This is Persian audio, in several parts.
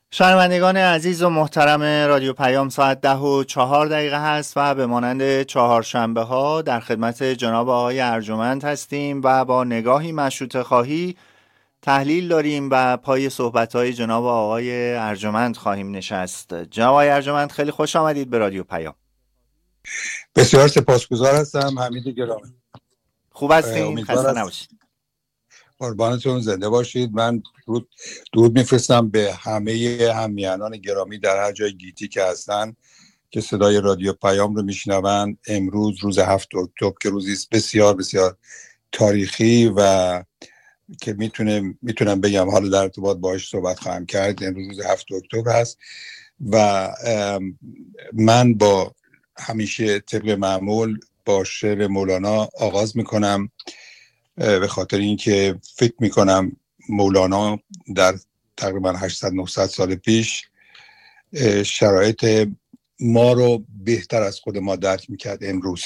شنوندگان عزیز و محترم رادیو پیام، ساعت 10:04 هست و به مانند چهارشنبه ها در خدمت جناب آقای ارجمند هستیم و با نگاهی مشروطه خواهی تحلیل داریم و پای صحبت‌های جناب آقای ارجمند خواهیم نشست. جناب آقای ارجمند، خیلی خوش آمدید به رادیو پیام. بسیار سپاسگزار هستم. حمید گرامی، خوب هستین؟ امیدوار خسته است نباشید. قربانتون، زنده باشید. من درود میفرستم به همه همیهنان گرامی در هر جای گیتی که هستن که صدای رادیو پیام رو میشنون. امروز روز 7 اکتبر که روزی است بسیار بسیار تاریخی و که میتونم بگم حالا در ارتباط باهاش صحبت خواهم کرد. امروز روز 7 اکتبر هست و من با همیشه طبق معمول با شعر مولانا آغاز میکنم، به خاطر اینکه فکر میکنم مولانا در تقریبا 800-900 سال پیش شرایط ما رو بهتر از خود ما درک میکرد. امروز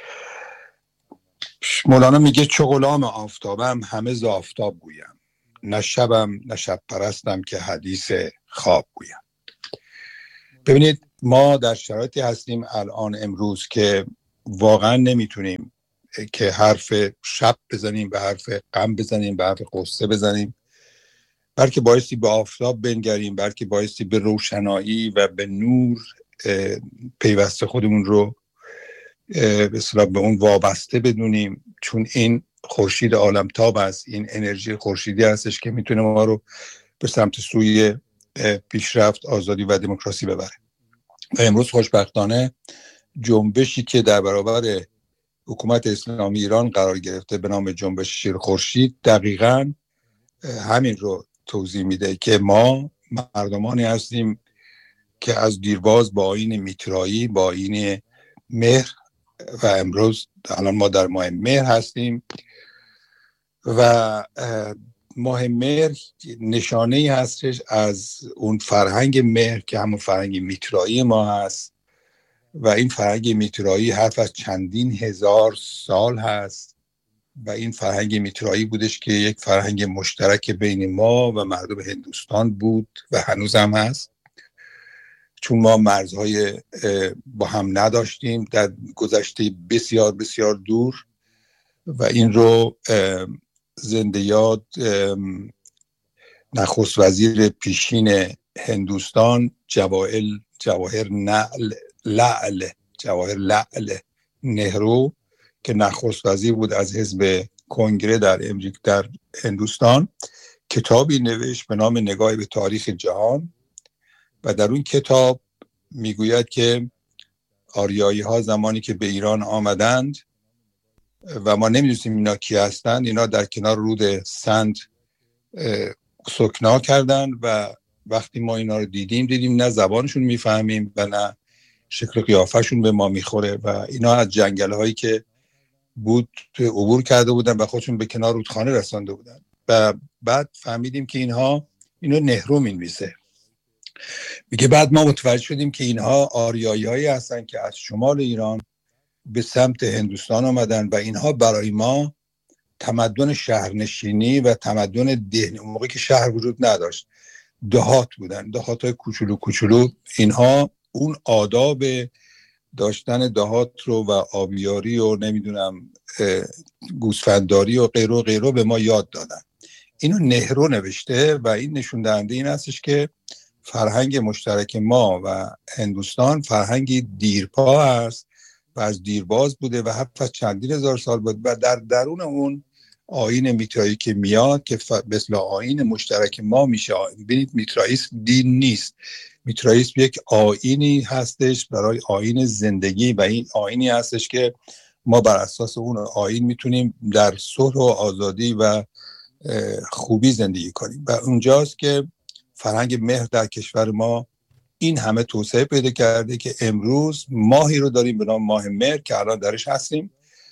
مولانا میگه چو غلام آفتابم همه ز آفتاب گویم، نه شبم نه شب پرستم که حدیث خواب گویم. ببینید، ما در شرایطی هستیم الان امروز که واقعا نمیتونیم که حرف شب بزنیم، به حرف غم بزنیم، به حرف قصه بزنیم، بلکه بایستی به آفتاب بنگریم، بلکه بایستی به روشنایی و به نور پیوسته خودمون رو به اصطلاح به اون وابسته بدونیم، چون این خورشید عالمتاب است، این انرژی خورشیدی هستش که میتونه ما رو به سمت سوی پیشرفت، آزادی و دموکراسی ببره. و امروز خوشبختانه جنبشی که در برابر حکومت اسلامی ایران قرار گرفته به نام جنبش شیر خورشید دقیقاً همین رو توضیح میده که ما مردمانی هستیم که از دیرباز با آیین میترایی، با آیین مهر، و امروز الان ما در ماه مهر هستیم و ماه مهر نشانه ای هستش از اون فرهنگ مهر که همون فرهنگ میترایی ما هست و این فرهنگ میترایی حرف از چندین هزار سال هست و این فرهنگ میترایی بودش که یک فرهنگ مشترک بین ما و مردم هندوستان بود و هنوز هم هست، چون ما مرزهای با هم نداشتیم در گذشته بسیار بسیار دور. و این رو زنده یاد نخست وزیر پیشین هندوستان جواهر لعل نهرو که نخست وزیر بود از حزب کنگره در هندوستان، کتابی نوشت به نام نگاهی به تاریخ جهان و در اون کتاب میگوید که آریایی ها زمانی که به ایران آمدند و ما نمیدونیم اینا کی هستند، اینا در کنار رود سند سکنا کردن و وقتی ما اینا رو دیدیم نه زبانشون میفهمیم و نه شکل قیافشون به ما میخوره و اینا از جنگل هایی که بود عبور کرده بودن و خودشون به کنار رودخانه رسانده بودن و بعد فهمیدیم که اینو نهرو مینویسه. میگه بعد ما متوجه شدیم که اینها آریایی هایی هستن که از شمال ایران به سمت هندوستان آمدن و اینها برای ما تمدن شهرنشینی و تمدن دهنی، اون موقعی که شهر وجود نداشت دهات بودن، دهات‌های کوچولو کوچولو. اینها اون آداب داشتن دهات رو و آبیاری و نمیدونم گوسفندداری و غیره و غیره به ما یاد دادن. اینو نهرو نوشته و این نشون دهنده این هستش که فرهنگ مشترک ما و هندوستان فرهنگی دیرپا است و از دیرباز بوده و حتی چندین هزار سال بود و در درون اون آیین میترایی که میاد که مثل آیین مشترک ما میشه. ببینید، میتراییسم دین نیست، میتراییسم یک آیینی هستش برای آیین زندگی و این آیینی هستش که ما بر اساس اون آیین میتونیم در صلح و آزادی و خوبی زندگی کنیم و اونجاست که فرهنگ مهر در کشور ما این همه توسعه پیدا کرده که امروز ماهی رو داریم به نام ماه مهر که الان درش هستیم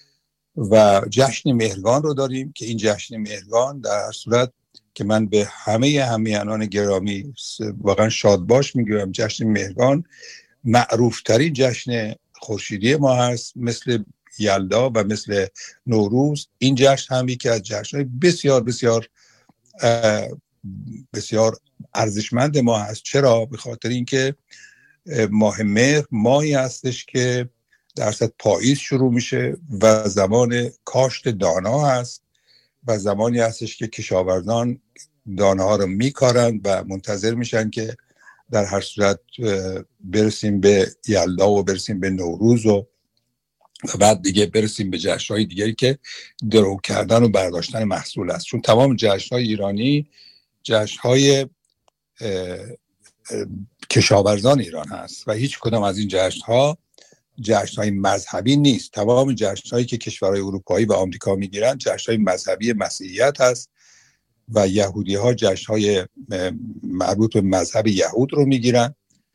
و جشن مهرگان رو داریم که این جشن مهرگان در هر صورت که من به همه همیهنان گرامی واقعا شادباش میگم، جشن مهرگان معروف ترین جشن خورشیدی ما هست، مثل یلدا و مثل نوروز. این جشن هم یکی از جشن‌های بسیار بسیار بسیار ارزشمند ما هست. چرا؟ به خاطر اینکه ماه مهر ماهی هستش که درصد پاییز شروع میشه و زمان کاشت دانا هست و زمانی هستش که کشاورزان دانه ها رو میکارند و منتظر میشن که در هر صورت برسیم به یلدا و برسیم به نوروز و بعد دیگه برسیم به جشن‌های دیگری که درو کردن و برداشتن محصول است. چون تمام جشن‌های ایرانی جشن‌های کشاورزان ایران هست و هیچ کدام از این جشن‌های مذهبی نیست. تمام جشن‌هایی که کشورهای اروپایی و آمریکا میگیرن جشن‌های مذهبی مسیحیت هست و یهودی‌ها جشن‌های مربوط به مذهب یهود رو میگیرن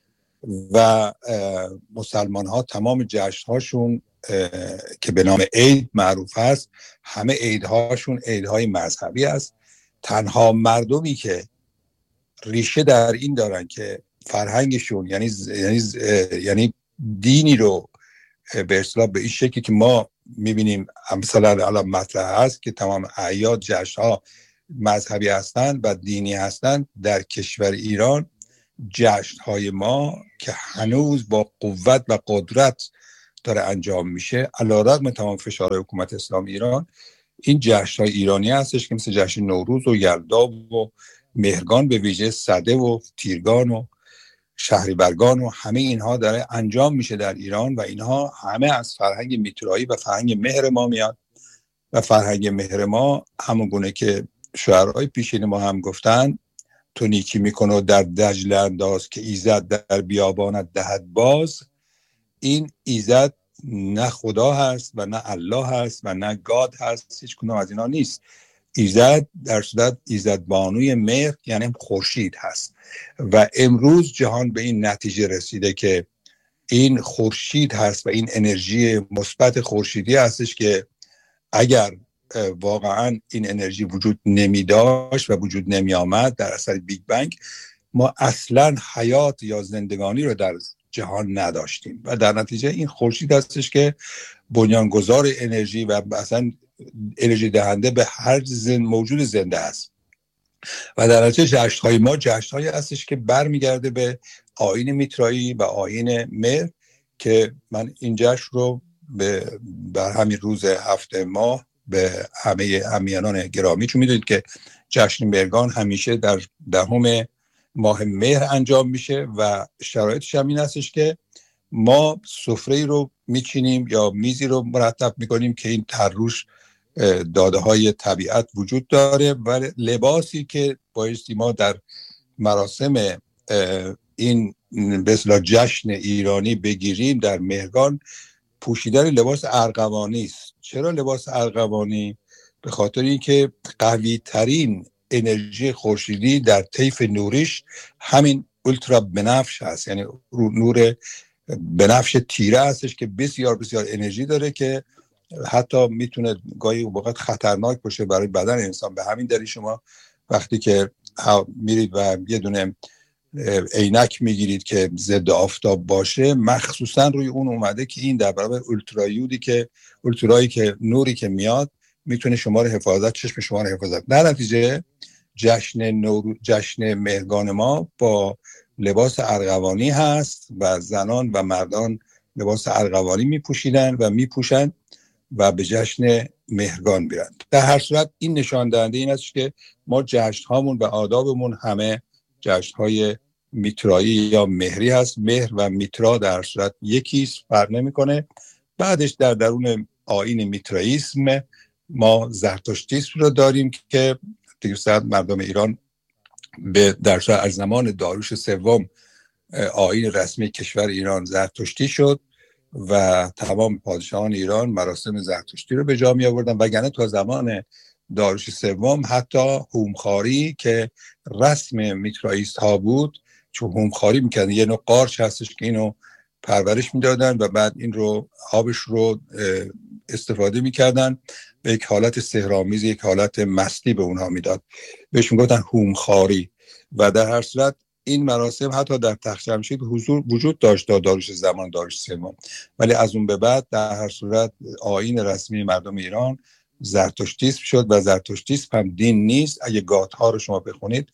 و مسلمان‌ها تمام جشن‌هاشون که به نام عید معروف هست همه عیدهاشون عیدهای مذهبی است. تنها مردمی که ریشه در این دارن که فرهنگشون یعنی دینی رو به اصطلاح به این شکلی که ما میبینیم مثلا الان مطرح هست که تمام اعیاد جشن‌ها مذهبی هستند و دینی هستند، در کشور ایران جشن‌های ما که هنوز با قوت و قدرت داره انجام میشه علیرغم تمام فشارهای حکومت اسلامی ایران، این جشن‌های ایرانی هستش که مثل جشن نوروز و یلدا و مهرگان به ویژه سده و تیرگان و شهریورگان و همه اینها داره انجام میشه در ایران و اینها همه از فرهنگ میترایی و فرهنگ مهر ما میاد و فرهنگ مهر ما همون گونه که شعرهای پیشین ما هم گفتن تو نیکی میکنه و در دجله انداز که ایزد در بیابانت دهد باز. این ایزد نه خدا هست و نه الله هست و نه گاد هست، هیچ کدوم از اینا نیست. ایزد در صورت ایزد بانوی مهر یعنی خورشید هست و امروز جهان به این نتیجه رسیده که این خورشید هست و این انرژی مثبت خورشیدی هستش که اگر واقعا این انرژی وجود نمی داشت و وجود نمی آمد در اثر بیگ بنگ، ما اصلا حیات یا زندگانی رو در جهان نداشتیم و در نتیجه این خورشید هستش که بنیانگذار انرژی و اصلا انرژی دهنده به هر موجود زنده است. و در نتیجه جشن‌های ما جشن‌هایی هستش که برمیگرده به آیین میترایی و آیین مهر که من این جشن رو بر همین روز 7 ماه به همه همیهنان گرامی، چون میدونید که جشن مهرگان همیشه در 10 ماه مهر انجام میشه و شرایطش هم این هستش که ما سفره‌ای رو میچینیم یا میزی رو مرتب میکنیم که این روش داده های طبیعت وجود داره و لباسی که بایستی ما در مراسم این به اصطلاح جشن ایرانی بگیریم در مهرگان پوشیدن لباس ارغوانی است. چرا لباس ارغوانی؟ به خاطر اینکه قوی ترین انرژی خورشیدی در طیف نوریش همین اولترا بنفش هست، یعنی نور بنفش تیره هستش که بسیار بسیار انرژی داره که حتی میتونه گاهی اوقات خطرناک باشه برای بدن انسان. به همین دلیل شما وقتی که میرید و یه دونه عینک میگیرید که ضد آفتاب باشه، مخصوصا روی اون اومده که این در برابر اولترایی که نوری که میاد میتونه شما رو حفاظت، چشم شما رو حفاظت. در نتیجه جشن مهرگان ما با لباس ارغوانی هست و زنان و مردان لباس ارغوانی میپوشیدن و میپوشن و به جشن مهرگان میرن. در هر صورت این نشان دهنده این است که ما جشن هامون و آدابمون همه جشن های میترایی یا مهری هست. مهر و میترا در هر صورت یکیست، فرق نمیکنه. بعدش در درون آیین میترائیسم ما زرتشتیسم رو داریم که 200 مردم ایران در از زمان داریوش سوم آیین رسمی کشور ایران زرتشتی شد و تمام پادشاهان ایران مراسم زرتشتی رو به جا می آوردن. وگرنه تا زمان داریوش سوم حتی هومخواری که رسم میترائیست ها بود، چون هومخواری میکردن، یه نوع قارچ هستش که اینو پرورش میدادن و بعد این رو آبش رو استفاده میکردن به یک حالت سحرآمیز، یک حالت مستی به اونها میداد، بهش میگفتن هومخواری. و در هر صورت این مراسم حتی در تخت‌جمشید وجود داشت تا داریوش زمان داریوش سوم، ولی از اون به بعد در هر صورت آیین رسمی مردم ایران زرتشتیسم شد و زرتشتیسم هم دین نیست. اگه گاتها رو شما بخونید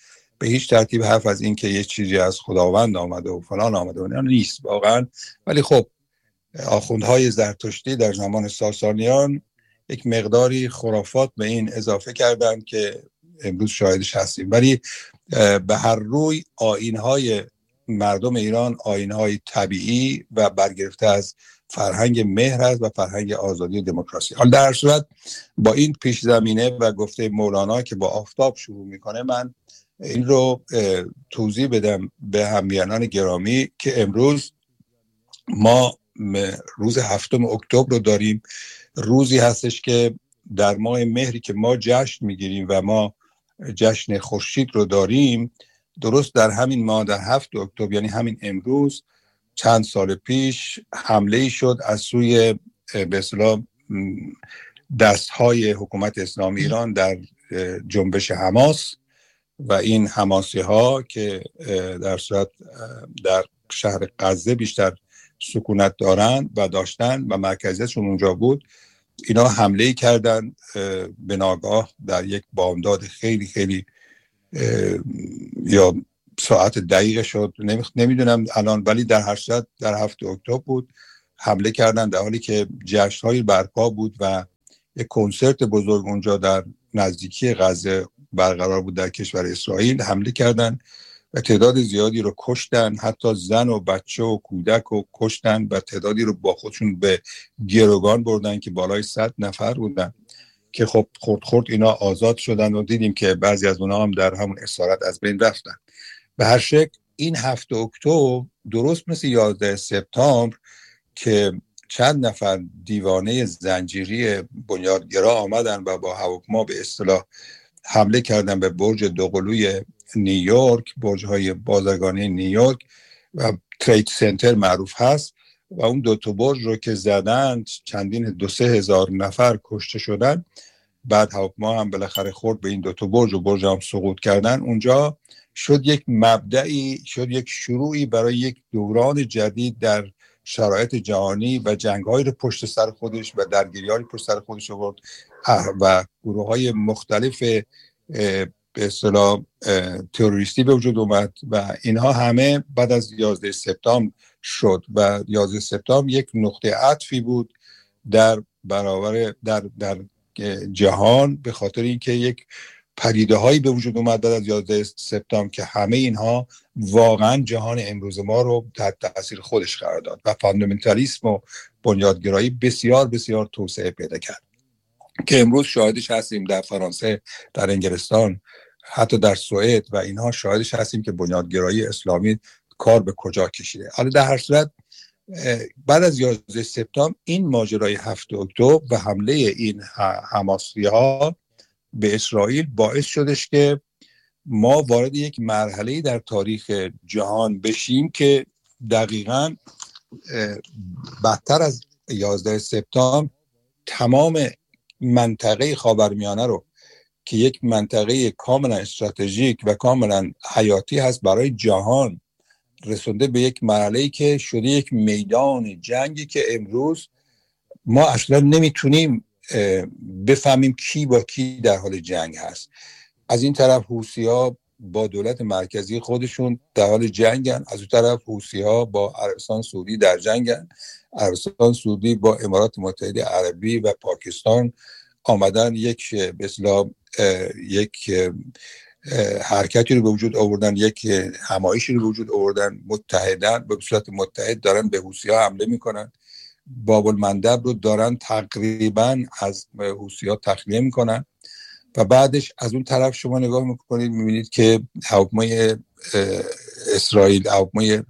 به هیچ ترتیب حرف از این که یه چیزی از خداوند آمده و فلان آمده و نیست واقعا. ولی خب آخوندهای زرتشتی در زمان ساسانیان یک مقداری خرافات به این اضافه کردند که امروز شاهدش هستیم. ولی به هر روی آیین‌های مردم ایران آیین‌های طبیعی و برگرفته از فرهنگ مهر است و فرهنگ آزادی و دموکراسی. حال در هر صورت با این پیش زمینه و گفته مولانا که با آفتاب شروع میکنه، من این رو توضیح بدم به همیهنان گرامی که امروز ما روز 7 اکتبر رو داریم. روزی هستش که در ماه مهری که ما جشن میگیریم و ما جشن خورشید رو داریم، درست در همین ماه در 7 اکتبر یعنی همین امروز چند سال پیش حمله شد از سوی به اصطلاح دستهای حکومت اسلامی ایران در جنبش حماس و این حماسی ها که در صورت در شهر غزه بیشتر سکونت دارند و داشتن و مرکزیتشون اونجا بود، اینا حمله کردن به ناگاه در یک بامداد خیلی خیلی یا ساعت دقیقه شد نمیدونم الان، ولی در هر صورت در 7 اکتبر بود حمله کردن در حالی که جشن‌های برپا بود و یک کنسرت بزرگ اونجا در نزدیکی غزه برقرار بود در کشور اسرائیل. حمله کردن و تعداد زیادی رو کشتن، حتی زن و بچه و کودک رو کشتن و تعدادی رو با خودشون به گروگان بردن که بالای 100 نفر بودن که خب خورد اینا آزاد شدن و دیدیم که بعضی از اونها هم در همون اسارت از بین رفتن. به هر شکل این 7 اکتبر درست مثل 11 سپتامبر که چند نفر دیوانه زنجیری بنیادگرا آمدن و با هواپیما به اصطلاح حمله کردن به برج دوقلوی نیویورک، برج‌های بازرگانی نیویورک و ترید سنتر معروف هست، و اون 2 برج رو که زدن چندین 2-3 هزار نفر کشته شدن. بعد هواپیما هم بالاخره خورد به این 2 برج و برج هم سقوط کردن. اونجا شد یک مبدئی، شد یک شروعی برای یک دوران جدید در شرایط جهانی و جنگ‌هایی رو پشت سر خودش و درگیری‌هایی پشت سر خودش آورد و گروه‌های مختلف به اصطلاح تروریستی به وجود اومد و اینها همه بعد از 11 سپتامبر شد و 11 سپتامبر یک نقطه عطفی بود در برابر در جهان، به خاطر اینکه یک پدیده هایی به وجود اومد بعد از 11 سپتامبر که همه اینها واقعا جهان امروز ما رو تحت تاثیر خودش قرار داد و فاندامنتالیسم و بنیادگرایی بسیار بسیار توسعه پیدا کرد که امروز شاهدش هستیم در فرانسه، در انگلستان، حتی در سوئد و اینها شاهدش هستیم که بنیادگرایی اسلامی کار به کجا کشیده. حالا در هر صورت بعد از 11 سپتامبر این ماجرای 7 اکتبر و حمله این حماسی‌ها به اسرائیل باعث شدش که ما وارد یک مرحله‌ای در تاریخ جهان بشیم که دقیقاً بدتر از 11 سپتامبر تمام منطقه خاورمیانه رو که یک منطقه کاملا استراتژیک و کاملا حیاتی هست برای جهان رسونده به یک مرحله‌ای که شده یک میدان جنگی که امروز ما اصلا نمیتونیم بفهمیم کی با کی در حال جنگ هست. از این طرف حوثی‌ها با دولت مرکزی خودشون در حال جنگن، از اون طرف حوثی‌ها با عربستان سعودی در جنگن، عربستان سعودی با امارات متحده عربی و پاکستان آمدن یک به اصطلاح یک حرکتی رو به وجود آوردن، یک همایشی رو به وجود آوردن، متحدن به صورت متحد دارن به حوثی‌ها حمله میکنن. باب المندب رو دارن تقریبا از حوثی‌ها تخلیه میکنن و بعدش از اون طرف شما نگاه میکنید میبینید که هواپیمای اسرائیل، هواپیمای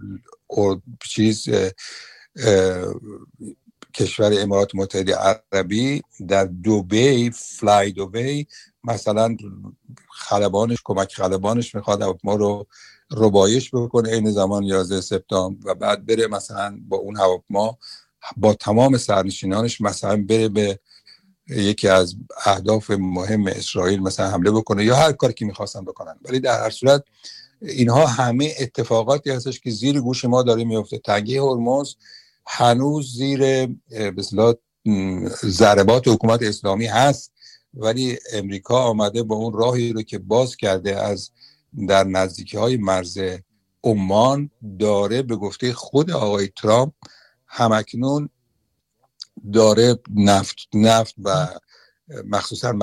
کشور امارات متحده عربی در دبی، فلای دبی مثلا کمک خلبانش میخواد هواپیما رو ربایش بکنه این زمان 11 سپتامبر و بعد بره مثلا با اون هواپیما با تمام سرنشینانش مثلا بره به یکی از اهداف مهم اسرائیل مثلا حمله بکنه یا هر کاری که میخواستن بکنن. ولی در هر صورت اینها همه اتفاقاتی هستش که زیر گوش ما داره میفته. تنگه هرمز هنوز زیر به اصطلاح ضربات حکومت اسلامی هست، ولی امریکا آمده با اون راهی رو که باز کرده از در نزدیکی های مرز عمان داره به گفته خود آقای ترامپ همکنون داره نفت و مخصوصا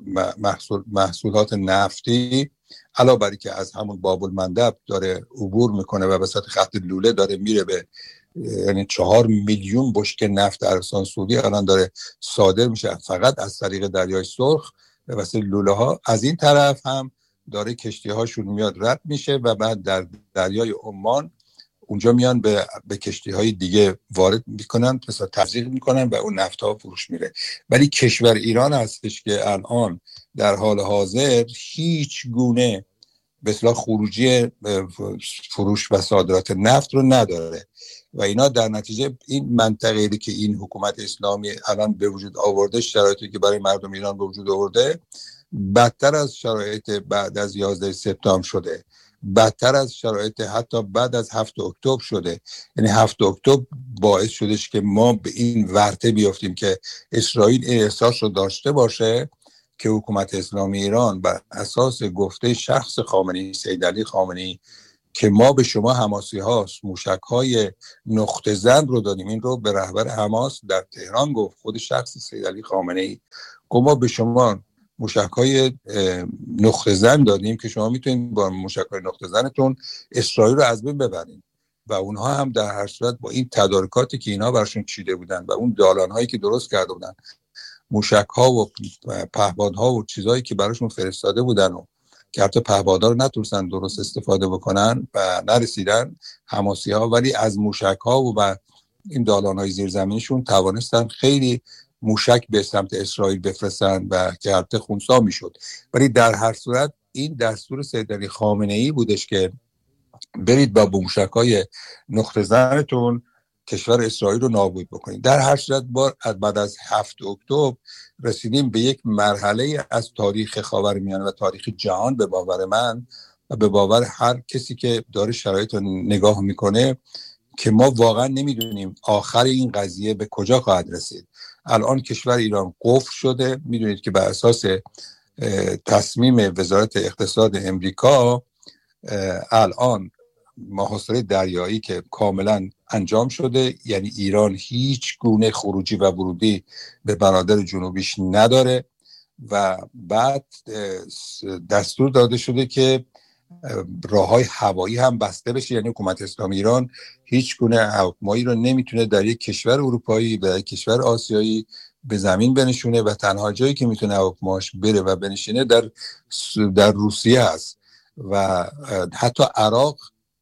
محصولات نفتی علاوه بر که از همون باب المندب داره عبور میکنه و به سطح خط لوله داره میره به، یعنی 4 میلیون بشکه نفت عربستان سعودی الان داره صادر میشه فقط از طریق دریای سرخ به واسطه لوله ها. از این طرف هم داره کشتی هاشون میاد رد میشه و بعد در دریای عمان اونجا میان به کشتی های دیگه وارد میکنن، مثلا تزریق میکنن و اون نفت ها فروش میره. ولی کشور ایران هستش که الان در حال حاضر هیچ گونه به اصطلاح خروجی فروش و صادرات نفت رو نداره و اینا در نتیجه این منطقه‌ای که این حکومت اسلامی الان به وجود آورده، شرایطی که برای مردم ایران به وجود آورده بدتر از شرایط بعد از 11 سپتامبر شده، بدتر از شرایط حتی بعد از 7 اکتبر شده. یعنی 7 اکتبر باعث شدش که ما به این ورطه بیافتیم که اسرائیل این احساس رو داشته باشه که حکومت اسلامی ایران بر اساس گفته شخص خامنه‌ای، سید علی خامنه‌ای، که ما به شما حماسی هاست موشک‌های نقطه زن رو دادیم. این رو به رهبر حماس در تهران گفت، خود شخص سید علی خامنه‌ای گفت ما به شما موشک‌های نقطه زن دادیم که شما میتونید با موشک‌های نقطه زنتون اسرائیل رو از بین ببرید. و اونها هم در هر صورت با این تدارکاتی که اینا براشون چیده بودن و اون دالان‌هایی که درست کرده بودن، موشک‌ها و پهپادها و چیزایی که براشون فرستاده بودن و که حتی پهپادها رو نتونستن درست استفاده بکنن و نرسیدن حماسی‌ها، ولی از موشک‌ها و این دالان‌های زیرزمینیشون توانستن خیلی موشک به سمت اسرائیل بفرستن و که حتی خونسا میشد. ولی در هر صورت این دستور سید علی خامنه‌ای بودش که برید با موشک‌های نقطه زنتون کشور اسرائیل رو نابود بکنید. در هر صورت بعد از 7 اکتبر رسیدیم به یک مرحله از تاریخ خاورمیانه و تاریخ جهان به باور من و به باور هر کسی که داره شرایط رو نگاه میکنه که ما واقعا نمیدونیم آخر این قضیه به کجا خواهد رسید. الان کشور ایران قفل شده. میدونید که بر اساس تصمیم وزارت اقتصاد امریکا الان محاصره دریایی که کاملا انجام شده، یعنی ایران هیچ گونه خروجی و ورودی به بنادر جنوبیش نداره و بعد دستور داده شده که راههای هوایی هم بسته بشه. یعنی حکومت اسلامی ایران هیچ گونه هواپیمایی رو نمیتونه در یک کشور اروپایی و یک کشور آسیایی به زمین بنشونه و تنها جایی که میتونه هواپیماش بره و بنشینه در روسیه هست. و حتی عراق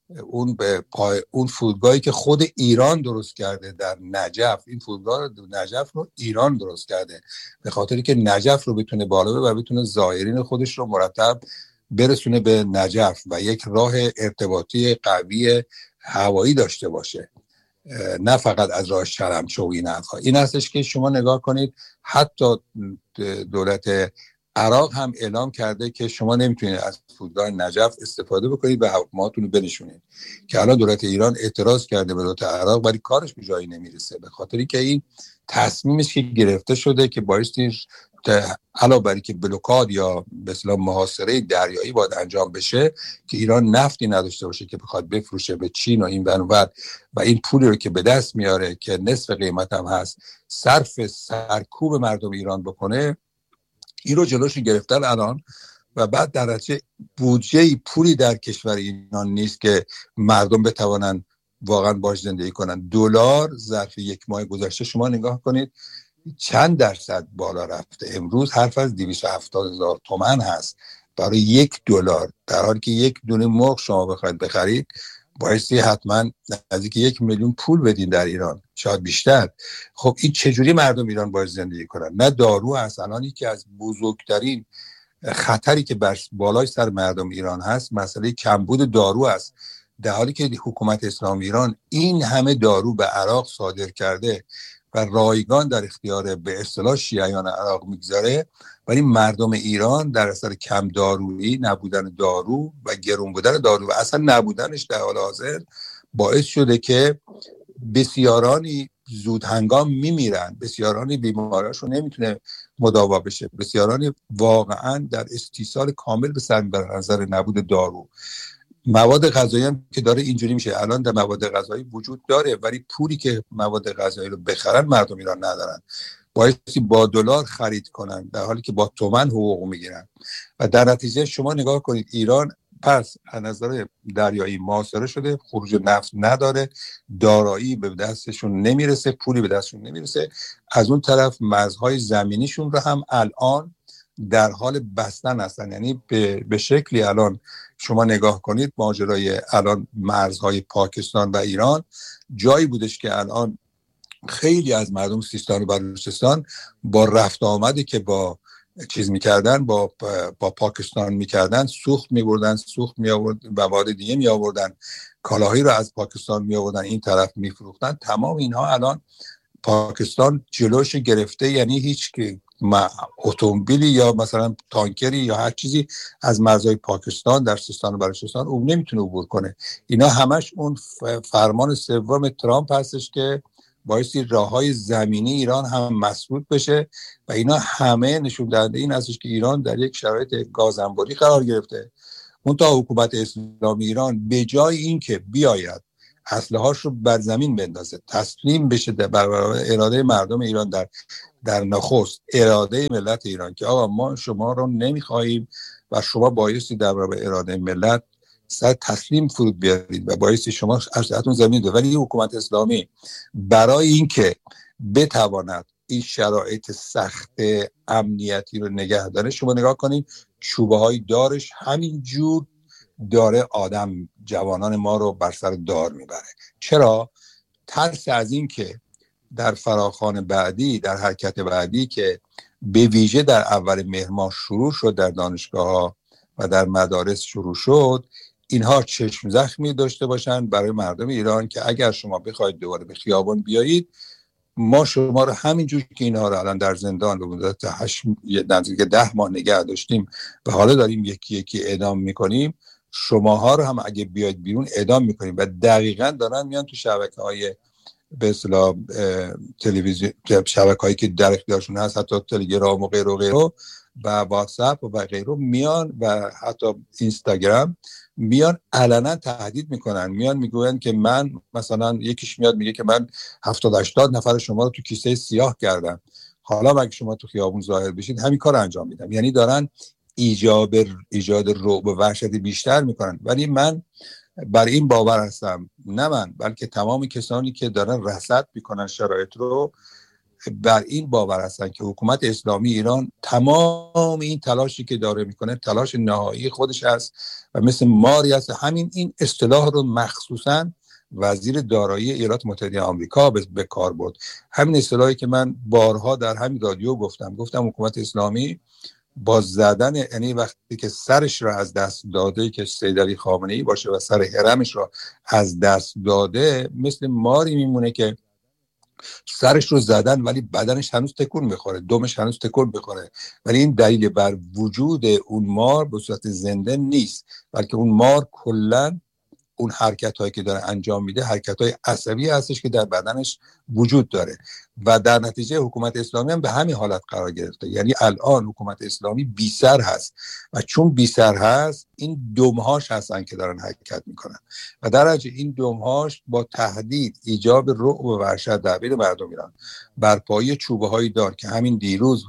اون فرودگاهی که خود ایران درست کرده در نجف، این فرودگاه نجف رو ایران درست کرده به خاطری که نجف رو بتونه بالا ببره و بتونه زائرین خودش رو مرتب برسونه به نجف و یک راه ارتباطی قوی هوایی داشته باشه، نه فقط از راه شرمچه و این هستش که شما نگاه کنید. حتی دولت عراق هم اعلام کرده که شما نمیتونید از فرودگاه نجف استفاده بکنید و هواپیماتون رو بنشونید، که الان دولت ایران اعتراض کرده به دولت عراق ولی کارش به جایی نمیرسه به خاطری که این تصمیمش که گرفته شده که بایستی علاوه بر که بلوکاد یا به اصطلاح محاصره دریایی باید انجام بشه که ایران نفتی نداشته باشه که بخواد بفروشه به چین و این ور و این پولی رو که به دست میاره که نصف قیمت هم هست صرف سرکوب مردم ایران بکنه. این رو جلوش گرفتن الان و بعد در نتیجه بودجه پولی در کشور ایران نیست که مردم بتوانن واقعا باش زندگی کنن. دلار ظرف یک ماه گذشته شما نگاه کنید چند درصد بالا رفته. امروز حرف از 270,000 تومان هست برای $1، در حالی که یک دونه مرغ شما بخواید بخرید بایستی حتما نزدیک 1 میلیون پول بدین در ایران، شاید بیشتر. خب این چجوری مردم ایران باید زندگی کنن؟ نه دارو هست. الان یکی از بزرگترین خطری که بر بالای سر مردم ایران هست مسئله کمبود دارو است، در حالی که حکومت اسلامی ایران این همه دارو به عراق صادر کرده و رایگان در اختیار به اصطلاح شیعیان عراق میگذاره، ولی مردم ایران در اثر کم دارویی، نبودن دارو و گران بودن دارو و اصلا نبودنش در حال حاضر باعث شده که بسیارانی زود هنگام میمیرن، بسیارانی بیماراشو نمیتونه مداوا بشه. بسیاران واقعا در استیصال کامل به سر میبرن از نظر نبود دارو. مواد غذایی هم که داره اینجوری میشه، الان در مواد غذایی وجود داره ولی پولی که مواد غذایی رو بخرن مردم ایران ندارن، بایستی با دلار خرید کنن در حالی که با تومن حقوق میگیرن. و در نتیجه شما نگاه کنید ایران پس از نظر دریایی محاصره شده، خروج نفت نداره، دارایی به دستشون نمیرسه، پولی به دستشون نمیرسه. از اون طرف مرزهای زمینیشون رو هم الان در حال بستن هستن. یعنی به شکلی الان شما نگاه کنید ماجرای الان مرزهای پاکستان و ایران جایی بودش که الان خیلی از مردم سیستان و بلوچستان با رفت آمدی که با چیز میکردن با پاکستان میکردن، سوخت میبردن، سوخت میآورد، مواد دیگه میآوردن، کالاهایی رو از پاکستان میآوردن این طرف میفروختن. تمام اینها الان پاکستان جلوش گرفته. یعنی هیچ که اتومبیلی یا مثلا تانکری یا هر چیزی از مرزهای پاکستان در سیستان و بلوچستان نمیتونه عبور کنه. اینا همش اون فرمان سوم ترامپ هستش که بایستی راههای زمینی ایران هم مسدود بشه و اینا همه نشون دهنده این هستش که ایران در یک شرایط گازانباری قرار گرفته. اون تا حکومت اسلامی ایران به جای این که بیاید اسلحه‌هاش رو بر زمین بندازه، تسلیم بشه در برابر اراده مردم ایران، در نخست اراده ملت ایران که آقا ما شما رو نمیخواهیم و شما بایستی در برابر اراده ملت سر تسلیم فرود بیارید و بایستی شما اسلحه‌تون زمین ده. ولی حکومت اسلامی برای اینکه بتواند این شرایط سخت امنیتی رو نگه داره، شما نگاه کنید چوبه های دارش همینجور داره آدم جوانان ما رو بر سر دار میبره. چرا؟ ترس از این که در فراخوان بعدی، در حرکت بعدی که به ویژه در اول مهر ماه شروع شد در دانشگاه‌ها و در مدارس شروع شد، اینها چشم زخمی داشته باشن برای مردم ایران که اگر شما بخواید دوباره به خیابان بیایید، ما شما رو همینجور که اینها رو الان در زندان به مدت 10 ماه نگه داشتیم و حالا داریم یکی یکی اعدام میکنیم، شماها رو هم اگه بیاید بیرون اعدام میکنیم. و دقیقاً دارن میان تو شبکه‌های به اصطلاح تلویزیون، شبکه‌هایی که در اختیارشون هست، حتی تلگرام و غیره و غیره و واتساپ و غیره، میان و حتی اینستاگرام میان علنا تهدید میکنن. میان میگوین که من مثلا یکیش میاد میگه که من 70-80 نفر شما رو تو کیسه سیاه کردم، حالا اگه شما تو خیابون ظاهر بشید همین کار انجام میدم. یعنی دارن ایجاد رعب و وحشت بیشتر میکنن. ولی من بر این باور هستم، نه من بلکه تمام کسانی که دارن رصد میکنن شرایط رو، بر این باور هستن که حکومت اسلامی ایران تمام این تلاشی که داره میکنه تلاش نهایی خودش هست و مثل ماری هست. همین این اصطلاح رو مخصوصا وزیر دارایی ایالات متحده آمریکا به کار برد. همین اصطلاحی که من بارها در همین رادیو گفتم حکومت اسلامی با زدن، یعنی وقتی که سرش را از دست داده که سید علی خامنه‌ای باشه و سر حرمش را از دست داده، مثل ماری میمونه که سرش رو زدن ولی بدنش هنوز تکون میخوره، دمش هنوز تکون میخوره، ولی این دلیل بر وجود اون مار به صورت زنده نیست، بلکه اون مار کلن اون حرکت هایی که داره انجام میده حرکت های عصبی هستش که در بدنش وجود داره و در نتیجه حکومت اسلامی هم به همین حالت قرار گرفته. یعنی الان حکومت اسلامی بی سر هست و چون بی سر هست این دمهاش هستن که دارن حرکت میکنن و در نتیجه این دمهاش با تهدید، ایجاب رعب و وحشت در بین مردم ایران، برپایی چوبه هایی دار که همین دیروز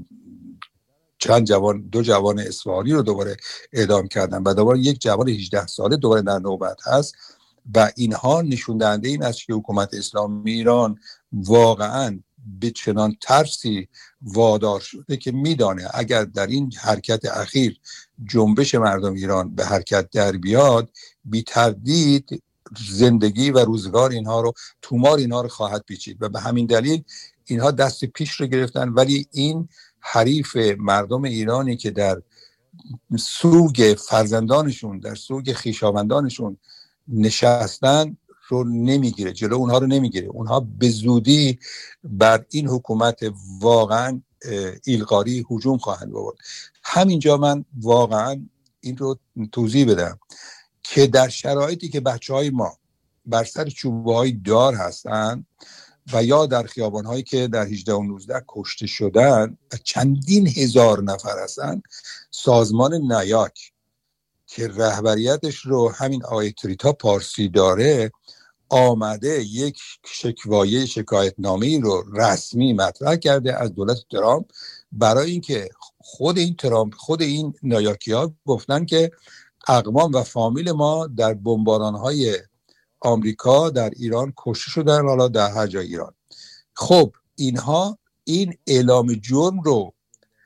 دو جوان اصفهانی رو دوباره اعدام کردن و دوباره یک جوان 18 ساله دوباره در نوبت هست و اینها نشون دهنده این است که حکومت اسلامی ایران واقعا به چنان ترسی وادار شده که میدانه اگر در این حرکت اخیر جنبش مردم ایران به حرکت در بیاد، بی تردید زندگی و روزگار اینها رو، تومار اینها رو خواهد پیچید و به همین دلیل اینها دست پیش رو گرفتن. ولی این حریف مردم ایرانی که در سوگ فرزندانشون، در سوگ خویشاوندانشون نشستن رو نمیگیره، جلو اونها رو نمیگیره. اونها به زودی بر این حکومت واقعا ایلغاری هجوم خواهند آورد. همینجا من واقعا این رو توضیح بدم که در شرایطی که بچه‌های ما بر سر چوبه‌های دار هستن و یا در خیابان‌هایی که در 18 و 19 کشته شدن و چندین هزار نفر هستن، سازمان نیاک که رهبریتش رو همین آقای تریتا پارسی داره آمده یک شکایتنامه‌ای رو رسمی مطرح کرده از دولت ترامپ، برای اینکه خود این نیاکی‌ها گفتن که اقوام و فامیل ما در بمباران‌های آمریکا در ایران کشته شدن، حالا در هر جای ایران. خب اینها این اعلام جرم رو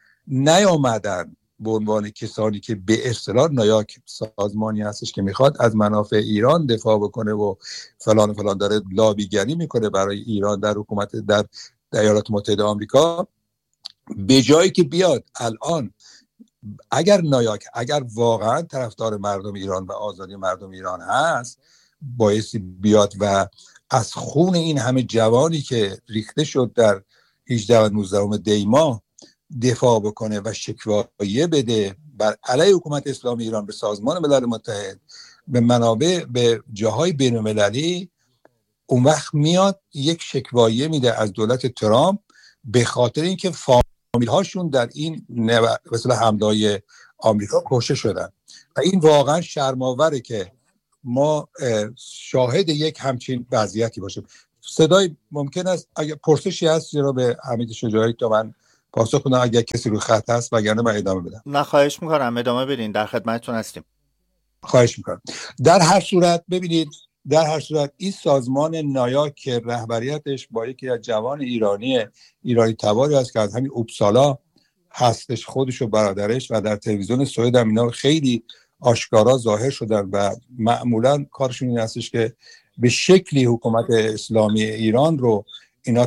نیامدن به عنوان کسانی که به اصطلاح نیاک سازمانی هستش که میخواد از منافع ایران دفاع بکنه و فلان و فلان، داره لابیگری میکنه برای ایران در حکومت در ایالات متحده آمریکا، به جایی که بیاد الان اگر واقعا طرفدار مردم ایران و آزادی مردم ایران هست، بایستی بیاد و از خون این همه جوانی که ریخته شد در 18 و 19 دی ماه دفاع بکنه و شکوایه بده بر علیه حکومت اسلامی ایران به سازمان ملل متحد، به منابع، به جاهای بین المللی. اون وقت میاد یک شکوایه میده از دولت ترامپ به خاطر اینکه فامیل هاشون در این مثلا حمله‌های آمریکا کشته شدن. و این واقعا شرم‌آوره که ما شاهد یک همچین وضعیتی باشیم. صدای ممکن است اگر پرسشی هست جناب حمید شجاعی تا من پاسخ بدم، اگر کسی رو خط هست، وگرنه من ادامه بدم. نه خواهش میکنم، ادامه بدین، در خدمتتون هستیم. خواهش میکنم. در هر صورت ببینید، در هر صورت این سازمان نیاک که رهبریتش با یکی از جوان ایرانی تباری است که از همین اوبسالا هستش، خودش و برادرش، و در تلویزیون سوئد هم اینا خیلی آشکارا ظاهر شدن و معمولا کارشون این هستش که به شکلی حکومت اسلامی ایران رو